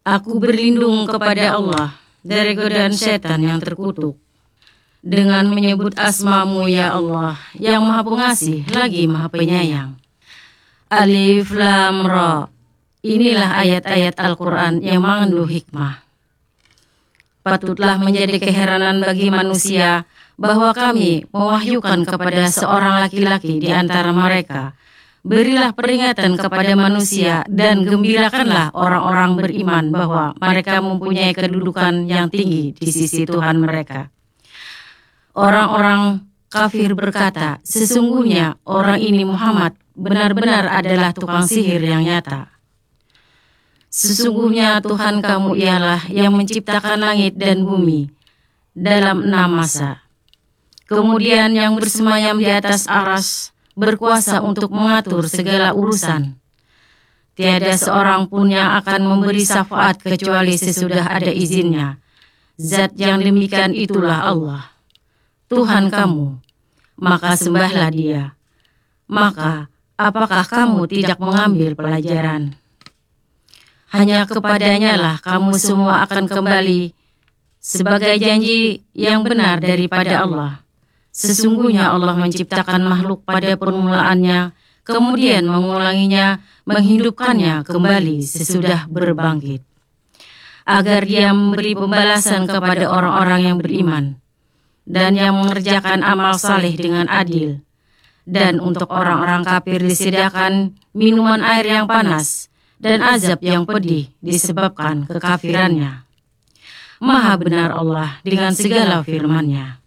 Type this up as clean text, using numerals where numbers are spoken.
Aku berlindung kepada Allah dari godaan setan yang terkutuk, dengan menyebut asma-Mu ya Allah, yang Maha Pengasih lagi Maha Penyayang. Alif Lam Ra. Inilah ayat-ayat Al-Quran yang mengandung hikmah. Patutlah menjadi keheranan bagi manusia bahwa kami mewahyukan kepada seorang laki-laki di antara mereka, berilah peringatan kepada manusia dan gembirakanlah orang-orang beriman bahwa mereka mempunyai kedudukan yang tinggi di sisi Tuhan mereka. Orang-orang kafir berkata, sesungguhnya orang ini Muhammad benar-benar adalah tukang sihir yang nyata. Sesungguhnya Tuhan kamu ialah yang menciptakan langit dan bumi dalam 6 masa. Kemudian yang bersemayam di atas aras berkuasa untuk mengatur segala urusan. Tiada seorang pun yang akan memberi syafaat kecuali sesudah ada izinnya. Zat yang demikian itulah Allah, Tuhan kamu, maka sembahlah Dia. Maka apakah kamu tidak mengambil pelajaran? Hanya kepadanya lah kamu semua akan kembali sebagai janji yang benar daripada Allah. Sesungguhnya Allah menciptakan makhluk pada permulaannya, kemudian mengulanginya, menghidupkannya kembali sesudah berbangkit, agar Dia memberi pembalasan kepada orang-orang yang beriman dan yang mengerjakan amal saleh dengan adil. Dan untuk orang-orang kafir disediakan minuman air yang panas dan azab yang pedih disebabkan kekafirannya. Maha benar Allah dengan segala firman-Nya.